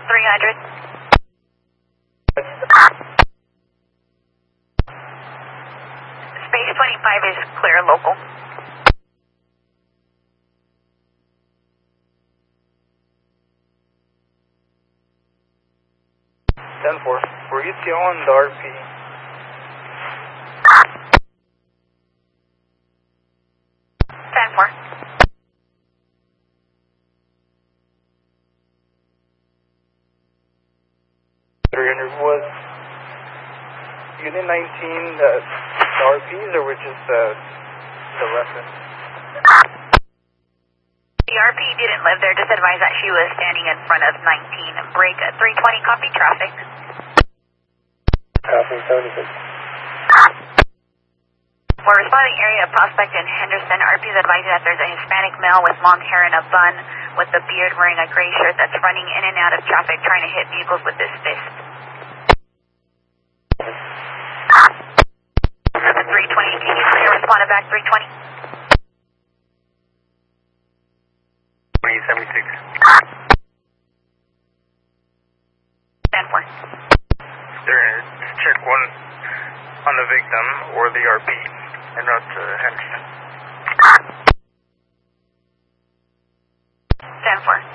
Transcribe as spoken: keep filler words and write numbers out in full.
three hundred. Space twenty-five is clear local. ten four. Were you still on the R P? ten four. three hundred was Unit nineteen the, the R Ps or were just the, the reference? The R P didn't live there, just advised that she was standing in front of nineteen. Break at three twenty, copy traffic. Copy, seventy-six. We're responding area of Prospect in Henderson. R P is advising that there's a Hispanic male with long hair and a bun with a beard wearing a gray shirt that's running in and out of traffic trying to hit vehicles with his fist. three twenty, can you clear respond back three twenty? twenty seventy-six. ten four. There, just check one on the victim or the R P and route to Henderson. ten four.